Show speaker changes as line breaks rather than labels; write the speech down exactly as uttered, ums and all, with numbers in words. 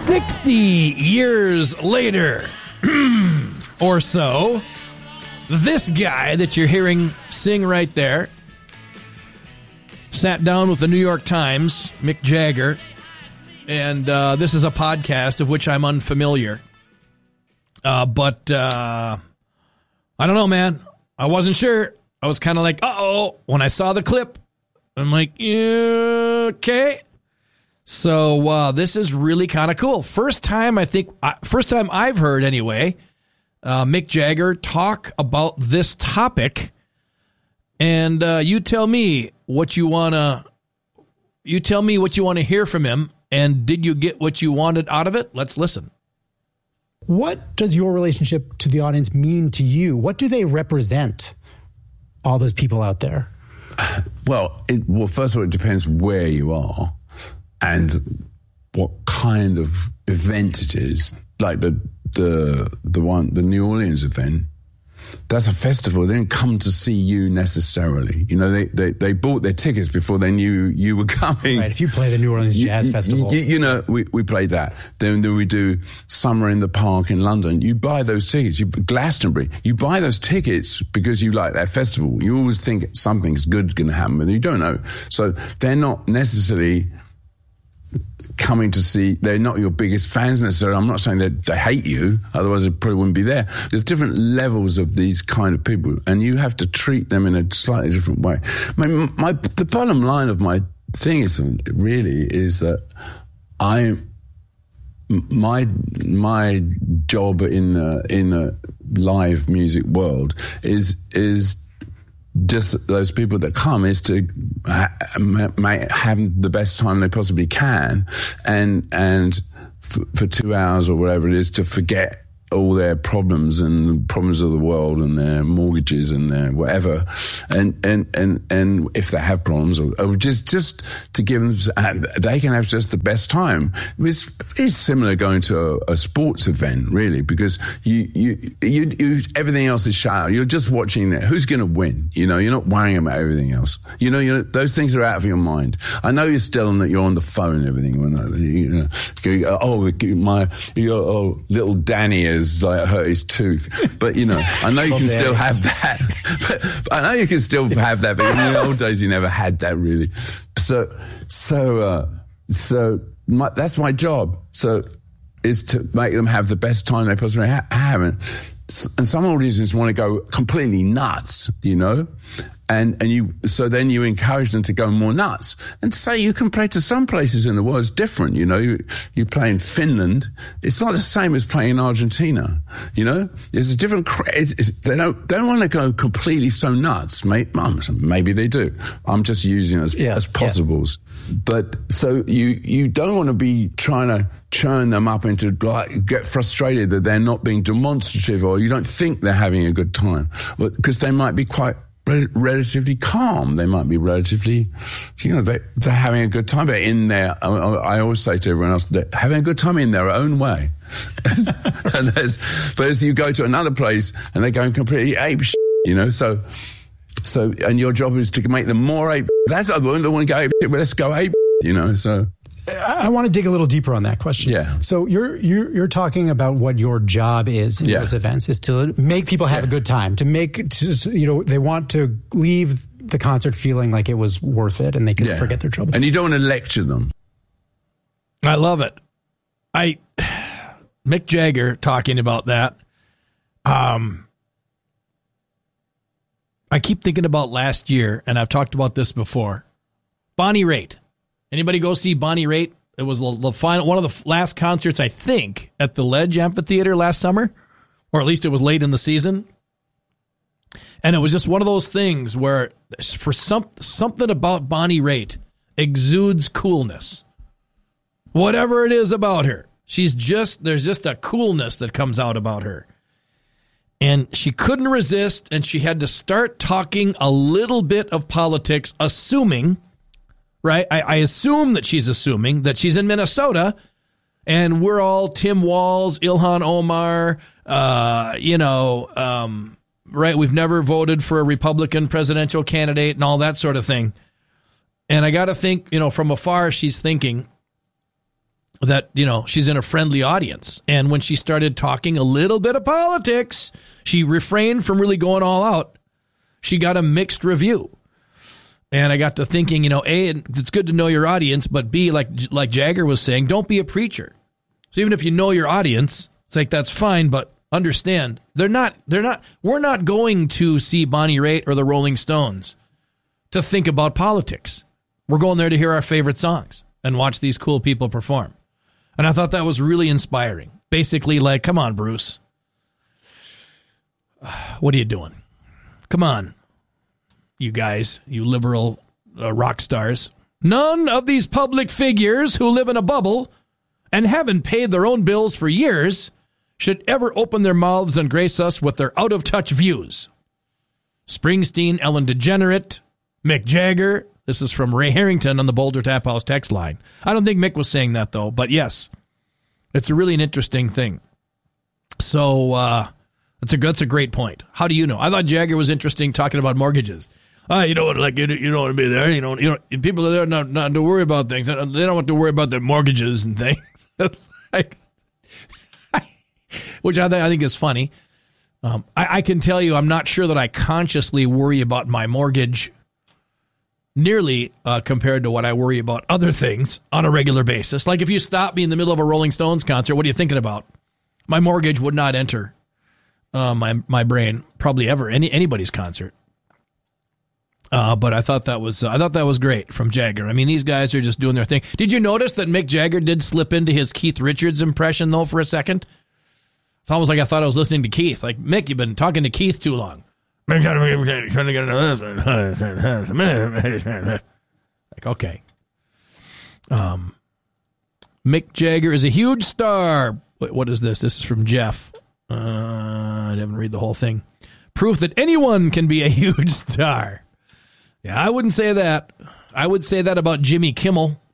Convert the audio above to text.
sixty years later, or so, this guy that you're hearing sing right there sat down with the New York Times, Mick Jagger, and uh, this is a podcast of which I'm unfamiliar. Uh, but uh, I don't know, man. I wasn't sure. I was kind of like, uh-oh, when I saw the clip. I'm like, yeah, okay. So uh, this is really kind of cool. First time, I think, uh, first time I've heard anyway, uh, Mick Jagger talk about this topic. And uh, you tell me what you want to, you tell me what you want to hear from him. And did you get what you wanted out of it? Let's listen.
What does your relationship to the audience mean to you? What do they represent, all those people out there?
Well, it, well, first of all, it depends where you are and what kind of event it is. Like the the the one, the New Orleans event. That's a festival. They didn't come to see you necessarily. You know, they, they, they bought their tickets before they knew you were coming.
Right. If you play the New Orleans
you,
Jazz
you,
Festival.
You, you know, we, we played that. Then, then we do Summer in the Park in London. You buy those tickets. You Glastonbury. You buy those tickets because you like that festival. You always think something's good's going to happen, but you don't know. So they're not necessarily coming to see, they're not your biggest fans necessarily. I'm not saying that they hate you, otherwise it probably wouldn't be there. There's different levels of these kind of people, and you have to treat them in a slightly different way. My, my the bottom line of my thing is really is that I my my job in the in the live music world is is just those people that come is to ha- may have the best time they possibly can, and and f- for two hours or whatever it is to forget all their problems and the problems of the world and their mortgages and their whatever, and and and, and if they have problems, or, or just just to give them, they can have just the best time. It's, it's similar going to a, a sports event, really, because you you, you you everything else is shut out. You're just watching that. Who's going to win? You know, you're not worrying about everything else. You know, you know those things are out of your mind. I know you're still on that. You're on the phone and everything. When you know, oh my, your oh, little Danny is. Like hurt his tooth, but you know, I know you can still have that. But, but I know you can still have that, but in the old days you never had that really. So, so, uh, so my, that's my job. So, is to make them have the best time they possibly ha- have, and, and some audiences want to go completely nuts, you know. And and you so then you encourage them to go more nuts and say you can play to some places in the world. It's different, you know. You you play in Finland, it's not the same as playing in Argentina. You know, there's a different. It's, it's, they don't they don't want to go completely so nuts. Maybe, maybe they do. I'm just using it as yeah, as possibles. Yeah. But so you you don't want to be trying to churn them up into like get frustrated that they're not being demonstrative or you don't think they're having a good time, but because they might be quite. Relatively calm. They might be relatively, you know, they, they're having a good time, but in their, I always say to everyone else, they're having a good time in their own way. and but as you go to another place and they're going completely ape shit, you know, so, so, and your job is to make them more ape. That's the one that want to go ape shit, but let's go ape, you know, so.
I want to dig a little deeper on that question.
Yeah.
So you're you're you're talking about what your job is in yeah. those events is to make people have yeah. a good time, to make to, you know they want to leave the concert feeling like it was worth it and they can yeah. forget their trouble.
And you don't want to lecture them.
I love it. I Mick Jagger talking about that. Um, I keep thinking about last year, and I've talked about this before. Bonnie Raitt. Anybody go see Bonnie Raitt? It was the final, one of the last concerts, I think, at the Ledge Amphitheater last summer, or at least it was late in the season. And it was just one of those things where, for some something about Bonnie Raitt exudes coolness. Whatever it is about her, she's just there's just a coolness that comes out about her. And she couldn't resist, and she had to start talking a little bit of politics, assuming. Right, I, I assume that she's assuming that she's in Minnesota, and we're all Tim Walz, Ilhan Omar, uh, you know, um, right? We've never voted for a Republican presidential candidate and all that sort of thing. And I got to think, you know, from afar, she's thinking, that, you know, she's in a friendly audience. And when she started talking a little bit of politics, she refrained from really going all out. She got a mixed review. And I got to thinking, you know, A, it's good to know your audience, but B, like like Jagger was saying, don't be a preacher. So even if you know your audience, it's like, that's fine, but understand, they're not, they're not, we're not going to see Bonnie Raitt or the Rolling Stones to think about politics. We're going there to hear our favorite songs and watch these cool people perform. And I thought that was really inspiring. Basically, like, come on, Bruce. What are you doing? Come on, you guys, you liberal uh, rock stars. None of these public figures who live in a bubble and haven't paid their own bills for years should ever open their mouths and grace us with their out-of-touch views. Springsteen, Ellen DeGeneres, Mick Jagger. This is from Ray Harrington on the Boulder Tap House text line. I don't think Mick was saying that, though, but yes, it's a really an interesting thing. So uh, that's a that's a great point. How do you know? I thought Jagger was interesting talking about mortgages. Uh, you don't like you, you don't want to be there. You know, you know, people are there not not to worry about things. They don't want to worry about their mortgages and things. like, which I, th- I think is funny. Um, I, I can tell you, I'm not sure that I consciously worry about my mortgage nearly uh, compared to what I worry about other things on a regular basis. Like if you stop me in the middle of a Rolling Stones concert, what are you thinking about? My mortgage would not enter uh, my my brain probably ever any anybody's concert. Uh, but I thought that was uh, I thought that was great from Jagger. I mean, these guys are just doing their thing. Did you notice that Mick Jagger did slip into his Keith Richards impression though for a second? It's almost like I thought I was listening to Keith. Like, Mick, you've been talking to Keith too long. Like, okay. Um, Mick Jagger is a huge star. Wait, what is this? This is from Jeff. Uh, I didn't read the whole thing. Proof that anyone can be a huge star. Yeah, I wouldn't say that. I would say that about Jimmy Kimmel.